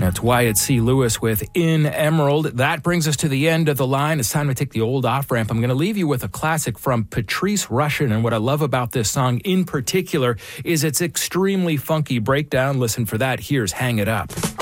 That's Wyatt C. Lewis with In Emerald. That brings us to the end of the line. It's time to take the old off-ramp. I'm going to leave you with a classic from Patrice Rushen. And what I love about this song in particular is its extremely funky breakdown. Listen for that. Here's Hang It Up.